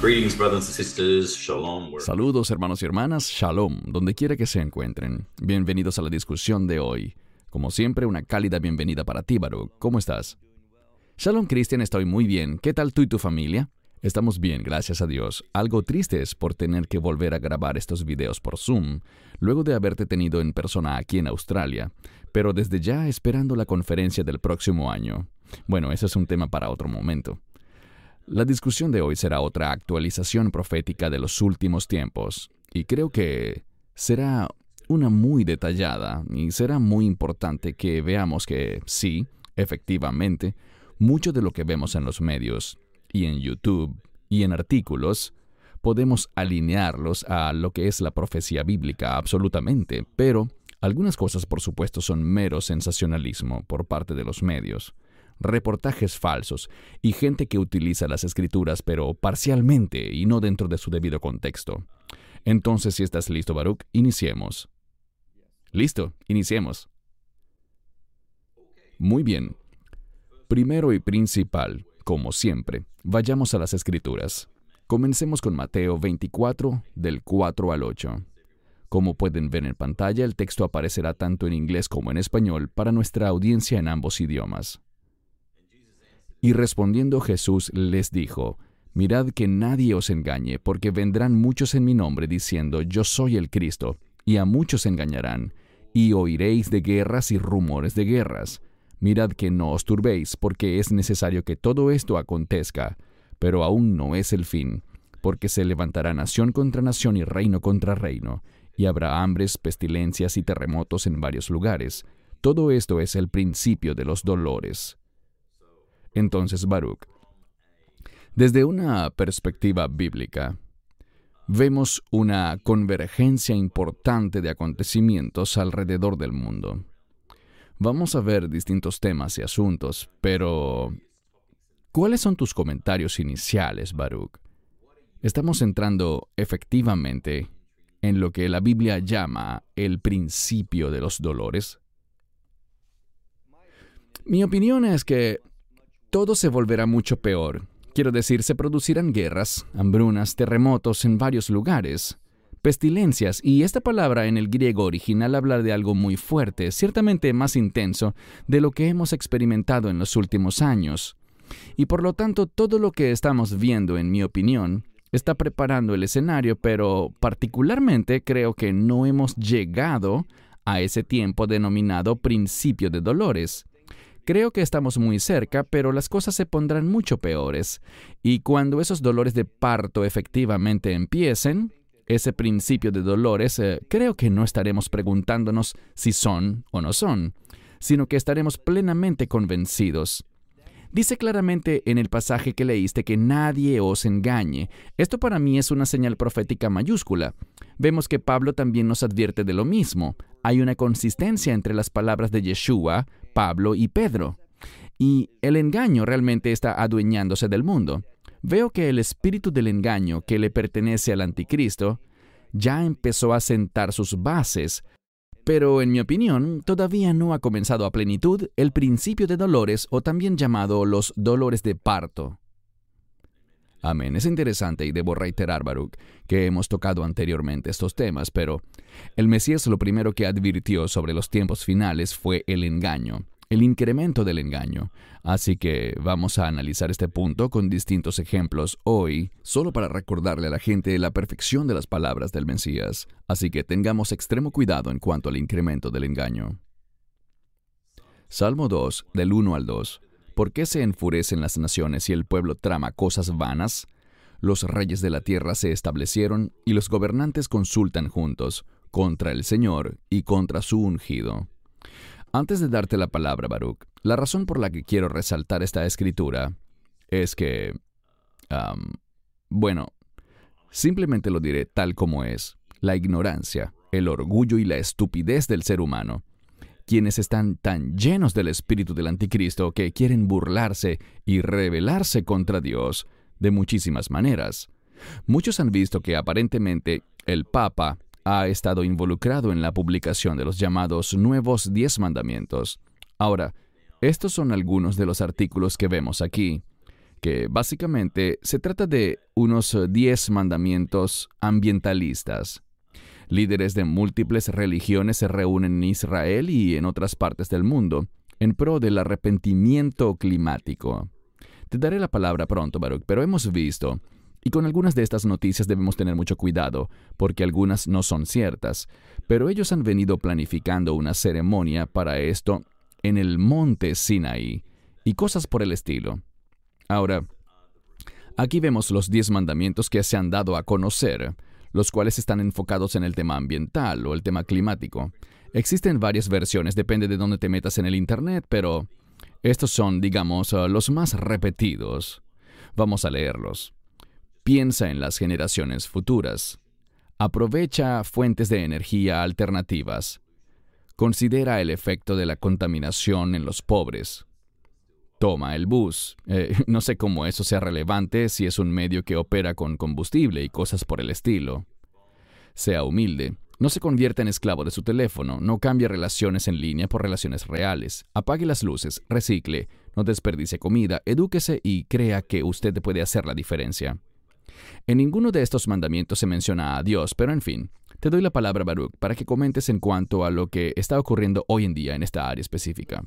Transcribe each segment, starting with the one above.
Greetings, brothers and sisters. Shalom. Saludos, hermanos y hermanas. Shalom, donde quiera que se encuentren. Bienvenidos a la discusión de hoy. Como siempre, una cálida bienvenida para ti, Baruch. ¿Cómo estás? Shalom, Cristian, estoy muy bien. ¿Qué tal tú y tu familia? Estamos bien, gracias a Dios. Algo tristes por tener que volver a grabar estos videos por Zoom, luego de haberte tenido en persona aquí en Australia, pero desde ya esperando la conferencia del próximo año. Bueno, ese es un tema para otro momento. La discusión de hoy será otra actualización profética de los últimos tiempos, y creo que será una muy detallada, y será muy importante que veamos que sí, efectivamente, mucho de lo que vemos en los medios, y en YouTube, y en artículos, podemos alinearlos a lo que es la profecía bíblica, absolutamente, pero algunas cosas, por supuesto, son mero sensacionalismo por parte de los medios. Reportajes falsos y gente que utiliza las escrituras pero parcialmente y no dentro de su debido contexto. Entonces, si estás listo, Baruch, iniciemos. ¿Listo? Iniciemos. Muy bien. Primero y principal, como siempre, vayamos a las escrituras. Comencemos con Mateo 24, del 4 al 8. Como pueden ver en pantalla, el texto aparecerá tanto en inglés como en español para nuestra audiencia en ambos idiomas. Y respondiendo Jesús les dijo, mirad que nadie os engañe, porque vendrán muchos en mi nombre diciendo, yo soy el Cristo, y a muchos engañarán, y oiréis de guerras y rumores de guerras. Mirad que no os turbéis, porque es necesario que todo esto acontezca, pero aún no es el fin, porque se levantará nación contra nación y reino contra reino, y habrá hambres, pestilencias y terremotos en varios lugares. Todo esto es el principio de los dolores. Entonces, Baruch, desde una perspectiva bíblica, vemos una convergencia importante de acontecimientos alrededor del mundo. Vamos a ver distintos temas y asuntos, pero ¿cuáles son tus comentarios iniciales, Baruch? Estamos entrando efectivamente en lo que la Biblia llama el principio de los dolores. Mi opinión es que todo se volverá mucho peor. Quiero decir, se producirán guerras, hambrunas, terremotos en varios lugares, pestilencias, y esta palabra en el griego original habla de algo muy fuerte, ciertamente más intenso de lo que hemos experimentado en los últimos años. Y por lo tanto, todo lo que estamos viendo, en mi opinión, está preparando el escenario, pero particularmente creo que no hemos llegado a ese tiempo denominado principio de dolores. Creo que estamos muy cerca, pero las cosas se pondrán mucho peores. Y cuando esos dolores de parto efectivamente empiecen, ese principio de dolores, creo que no estaremos preguntándonos si son o no son, sino que estaremos plenamente convencidos. Dice claramente en el pasaje que leíste que nadie os engañe. Esto para mí es una señal profética mayúscula. Vemos que Pablo también nos advierte de lo mismo. Hay una consistencia entre las palabras de Yeshua, Pablo y Pedro. Y el engaño realmente está adueñándose del mundo. Veo que el espíritu del engaño que le pertenece al anticristo ya empezó a sentar sus bases, pero en mi opinión todavía no ha comenzado a plenitud el principio de dolores, o también llamado los dolores de parto. Amén. Es interesante y debo reiterar, Baruch, que hemos tocado anteriormente estos temas, pero el Mesías lo primero que advirtió sobre los tiempos finales fue el engaño, el incremento del engaño. Así que vamos a analizar este punto con distintos ejemplos hoy, solo para recordarle a la gente la perfección de las palabras del Mesías. Así que tengamos extremo cuidado en cuanto al incremento del engaño. Salmo 2, del 1 al 2. ¿Por qué se enfurecen las naciones y el pueblo trama cosas vanas? Los reyes de la tierra se establecieron y los gobernantes consultan juntos contra el Señor y contra su ungido. Antes de darte la palabra, Baruch, la razón por la que quiero resaltar esta escritura es que, simplemente lo diré tal como es: la ignorancia, el orgullo y la estupidez del ser humano, quienes están tan llenos del espíritu del anticristo que quieren burlarse y rebelarse contra Dios de muchísimas maneras. Muchos han visto que aparentemente el Papa ha estado involucrado en la publicación de los llamados Nuevos 10 Mandamientos. Ahora, estos son algunos de los artículos que vemos aquí, que básicamente se trata de unos 10 mandamientos ambientalistas. Líderes de múltiples religiones se reúnen en Israel y en otras partes del mundo en pro del arrepentimiento climático. Te daré la palabra pronto, Baruch, pero hemos visto, y con algunas de estas noticias debemos tener mucho cuidado, porque algunas no son ciertas, pero ellos han venido planificando una ceremonia para esto en el monte Sinaí y cosas por el estilo. Ahora, aquí vemos los 10 mandamientos que se han dado a conocer, los cuales están enfocados en el tema ambiental o el tema climático. Existen varias versiones, depende de dónde te metas en el Internet, pero estos son, digamos, los más repetidos. Vamos a leerlos. Piensa en las generaciones futuras. Aprovecha fuentes de energía alternativas. Considera el efecto de la contaminación en los pobres. Toma el bus. No sé cómo eso sea relevante si es un medio que opera con combustible y cosas por el estilo. Sea humilde. No se convierta en esclavo de su teléfono. No cambie relaciones en línea por relaciones reales. Apague las luces. Recicle. No desperdicie comida. Edúquese y crea que usted puede hacer la diferencia. En ninguno de estos mandamientos se menciona a Dios, pero en fin, te doy la palabra, Baruch, para que comentes en cuanto a lo que está ocurriendo hoy en día en esta área específica.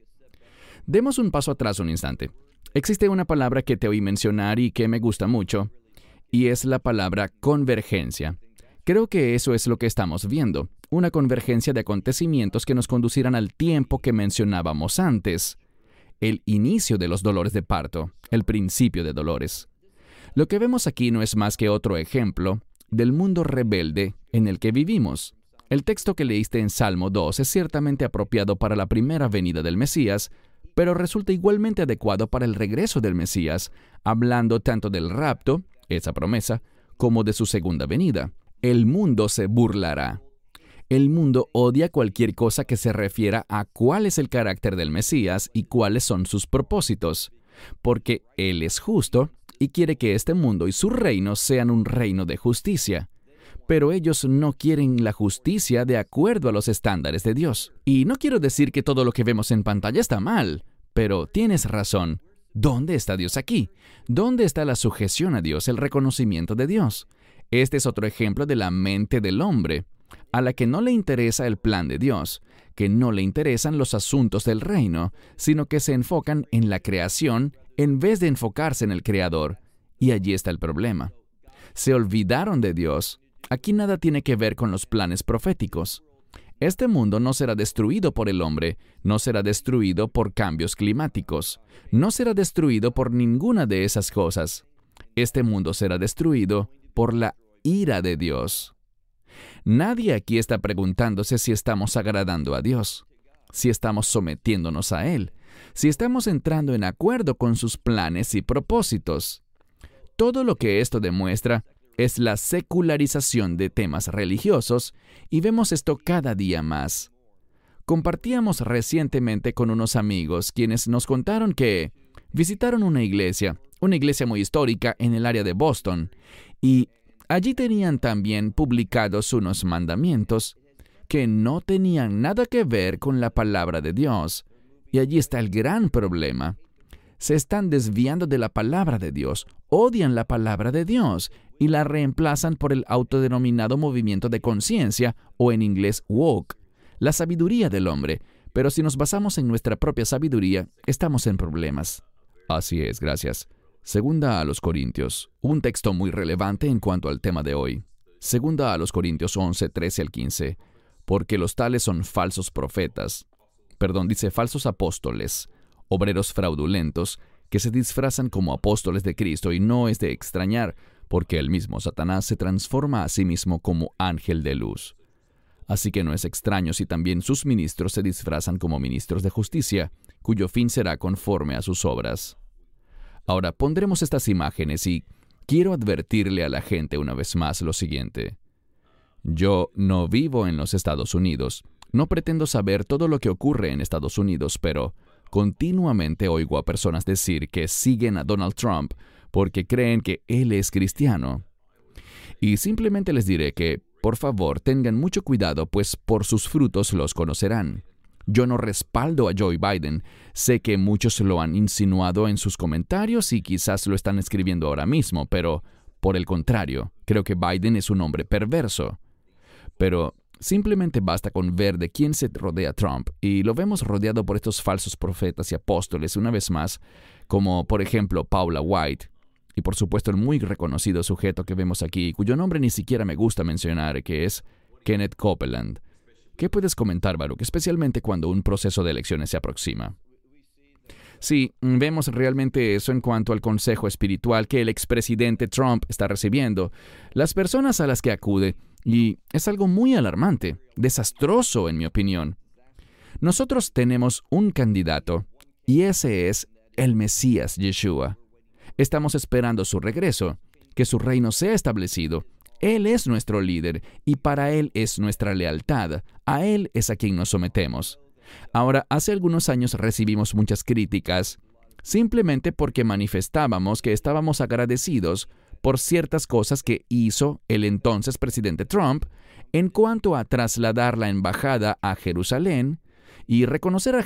Demos un paso atrás un instante. Existe una palabra que te oí mencionar y que me gusta mucho, y es la palabra convergencia. Creo que eso es lo que estamos viendo, una convergencia de acontecimientos que nos conducirán al tiempo que mencionábamos antes, el inicio de los dolores de parto, el principio de dolores. Lo que vemos aquí no es más que otro ejemplo del mundo rebelde en el que vivimos. El texto que leíste en Salmo 2 es ciertamente apropiado para la primera venida del Mesías, pero resulta igualmente adecuado para el regreso del Mesías, hablando tanto del rapto, esa promesa, como de su segunda venida. El mundo se burlará. El mundo odia cualquier cosa que se refiera a cuál es el carácter del Mesías y cuáles son sus propósitos, porque Él es justo y quiere que este mundo y su reino sean un reino de justicia. Pero ellos no quieren la justicia de acuerdo a los estándares de Dios. Y no quiero decir que todo lo que vemos en pantalla está mal, pero tienes razón. ¿Dónde está Dios aquí? ¿Dónde está la sujeción a Dios, el reconocimiento de Dios? Este es otro ejemplo de la mente del hombre, a la que no le interesa el plan de Dios, que no le interesan los asuntos del reino, sino que se enfocan en la creación en vez de enfocarse en el Creador. Y allí está el problema. Se olvidaron de Dios. Aquí nada tiene que ver con los planes proféticos. Este mundo no será destruido por el hombre, no será destruido por cambios climáticos, no será destruido por ninguna de esas cosas. Este mundo será destruido por la ira de Dios. Nadie aquí está preguntándose si estamos agradando a Dios, si estamos sometiéndonos a Él, si estamos entrando en acuerdo con sus planes y propósitos. Todo lo que esto demuestra es la secularización de temas religiosos, y vemos esto cada día más. Compartíamos recientemente con unos amigos quienes nos contaron que visitaron una iglesia muy histórica en el área de Boston, y allí tenían también publicados unos mandamientos que no tenían nada que ver con la palabra de Dios. Y allí está el gran problema. Se están desviando de la palabra de Dios, odian la palabra de Dios y la reemplazan por el autodenominado movimiento de conciencia, o en inglés woke, la sabiduría del hombre. Pero si nos basamos en nuestra propia sabiduría, estamos en problemas. Así es, gracias. Segunda a los Corintios, un texto muy relevante en cuanto al tema de hoy. Segunda a los Corintios 11, 13 al 15. Porque los tales son falsos profetas. Falsos apóstoles, obreros fraudulentos, que se disfrazan como apóstoles de Cristo, y no es de extrañar, porque el mismo Satanás se transforma a sí mismo como ángel de luz. Así que no es extraño si también sus ministros se disfrazan como ministros de justicia, cuyo fin será conforme a sus obras. Ahora pondremos estas imágenes y quiero advertirle a la gente una vez más lo siguiente. Yo no vivo en los Estados Unidos. No pretendo saber todo lo que ocurre en Estados Unidos, pero continuamente oigo a personas decir que siguen a Donald Trump porque creen que él es cristiano. Y simplemente les diré que, por favor, tengan mucho cuidado, pues por sus frutos los conocerán. Yo no respaldo a Joe Biden. Sé que muchos lo han insinuado en sus comentarios y quizás lo están escribiendo ahora mismo, pero por el contrario, creo que Biden es un hombre perverso. Pero simplemente basta con ver de quién se rodea Trump, y lo vemos rodeado por estos falsos profetas y apóstoles una vez más, como por ejemplo Paula White, y por supuesto el muy reconocido sujeto que vemos aquí, cuyo nombre ni siquiera me gusta mencionar, que es Kenneth Copeland. ¿Qué puedes comentar, Baruch, especialmente cuando un proceso de elecciones se aproxima? Sí, vemos realmente eso en cuanto al consejo espiritual que el expresidente Trump está recibiendo. Las personas a las que acude, y es algo muy alarmante, desastroso en mi opinión. Nosotros tenemos un candidato, y ese es el Mesías Yeshua. Estamos esperando su regreso, que su reino sea establecido. Él es nuestro líder, y para Él es nuestra lealtad. A Él es a quien nos sometemos. Ahora, hace algunos años recibimos muchas críticas, simplemente porque manifestábamos que estábamos agradecidos por ciertas cosas que hizo el entonces presidente Trump en cuanto a trasladar la embajada a Jerusalén y reconocer a